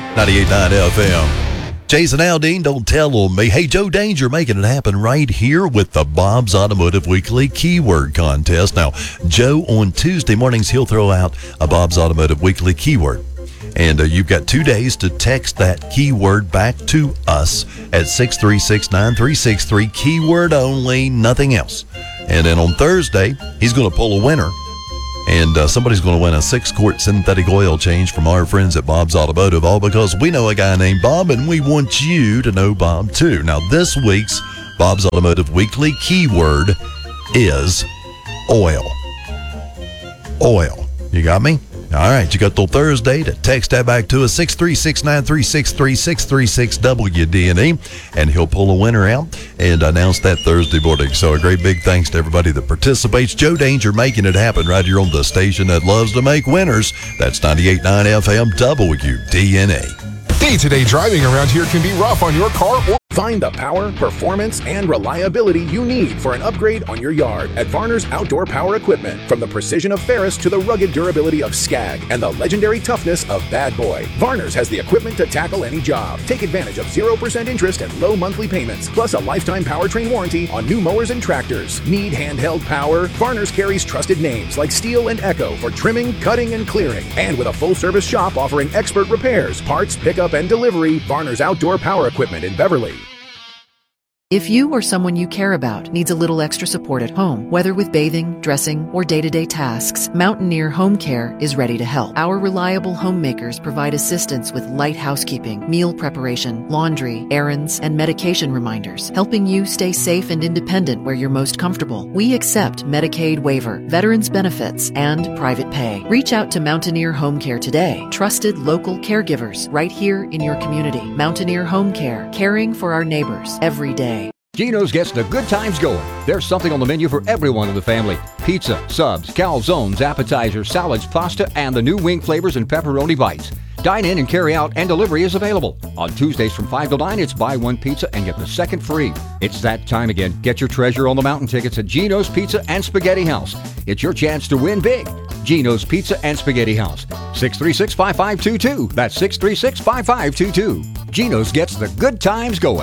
98.9 FM. Jason Aldean, don't tell on me. Hey, Joe Danger making it happen right here with the Bob's Automotive Weekly Keyword Contest. Now, Joe, on Tuesday mornings, he'll throw out a Bob's Automotive Weekly keyword. And you've got 2 days to text that keyword back to us at 636-9363. Keyword only, nothing else. And then on Thursday, he's going to pull a winner. And somebody's going to win a 6-quart synthetic oil change from our friends at Bob's Automotive, all because we know a guy named Bob, and we want you to know Bob, too. Now, this week's Bob's Automotive Weekly keyword is oil. Oil. You got me? All right, you got till Thursday to text that back to us, 636-9363-636-WDNE, and he'll pull a winner out and announce that Thursday morning. So a great big thanks to everybody that participates. Joe Danger making it happen right here on the station that loves to make winners. That's 98.9 FM WDNE. Day-to-day driving around here can be rough on your car or... Find the power, performance, and reliability you need for an upgrade on your yard at Varner's Outdoor Power Equipment. From the precision of Ferris to the rugged durability of Skag and the legendary toughness of Bad Boy, Varner's has the equipment to tackle any job. Take advantage of 0% interest and low monthly payments, plus a lifetime powertrain warranty on new mowers and tractors. Need handheld power? Varner's carries trusted names like Steel and Echo for trimming, cutting, and clearing. And with a full-service shop offering expert repairs, parts, pickup, and delivery, Varner's Outdoor Power Equipment in Beverly. If you or someone you care about needs a little extra support at home, whether with bathing, dressing, or day-to-day tasks, Mountaineer Home Care is ready to help. Our reliable homemakers provide assistance with light housekeeping, meal preparation, laundry, errands, and medication reminders, helping you stay safe and independent where you're most comfortable. We accept Medicaid waiver, veterans benefits, and private pay. Reach out to Mountaineer Home Care today. Trusted local caregivers right here in your community. Mountaineer Home Care, caring for our neighbors every day. Geno's gets the good times going. There's something on the menu for everyone in the family. Pizza, subs, calzones, appetizers, salads, pasta, and the new wing flavors and pepperoni bites. Dine in and carry out, and delivery is available. On Tuesdays from 5 to 9, it's buy one pizza and get the second free. It's that time again. Get your treasure on the mountain tickets at Geno's Pizza and Spaghetti House. It's your chance to win big. Geno's Pizza and Spaghetti House. 636-5522. That's 636-5522. Geno's gets the good times going.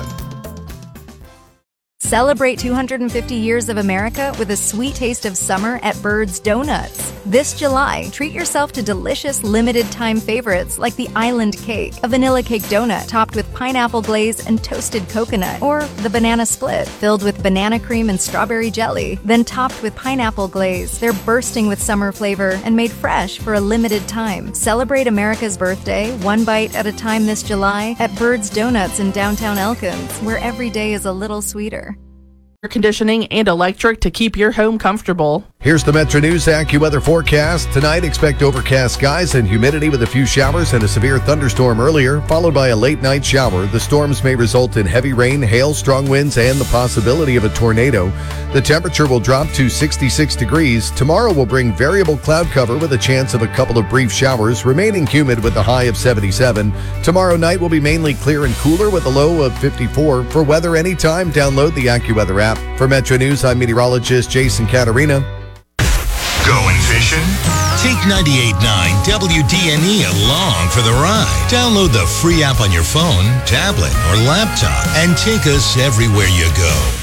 Celebrate 250 years of America with a sweet taste of summer at Bird's Donuts. This July, treat yourself to delicious limited-time favorites like the Island Cake, a vanilla cake donut topped with pineapple glaze and toasted coconut, or the Banana Split, filled with banana cream and strawberry jelly, then topped with pineapple glaze. They're bursting with summer flavor and made fresh for a limited time. Celebrate America's birthday one bite at a time this July at Bird's Donuts in downtown Elkins, where every day is a little sweeter. Air conditioning and electric to keep your home comfortable. Here's the Metro News AccuWeather forecast. Tonight, expect overcast skies and humidity with a few showers and a severe thunderstorm earlier, followed by a late night shower. The storms may result in heavy rain, hail, strong winds, and the possibility of a tornado. The temperature will drop to 66 degrees. Tomorrow will bring variable cloud cover with a chance of a couple of brief showers, remaining humid with a high of 77. Tomorrow night will be mainly clear and cooler with a low of 54. For weather anytime, download the AccuWeather app. For Metro News, I'm meteorologist Jason Catarina. Going fishing? Take 98.9 WDNE along for the ride. Download the free app on your phone, tablet, or laptop and take us everywhere you go.